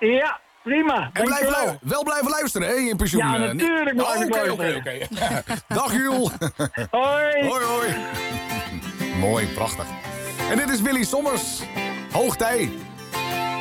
Ja, prima. En wel blijven luisteren, hè, in pensioen. Ja, natuurlijk blijf ik luisteren. Oké. Dag, Jules. Hoi. Hoi. Mooi, prachtig. En dit is Willy Sommers. Hoogtij.